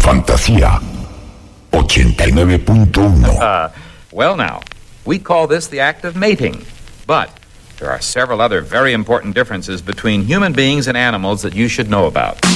Fantasía 89.1. Well now, we call this the act of mating, but there are several other very important differences between human beings and animals that you should know about.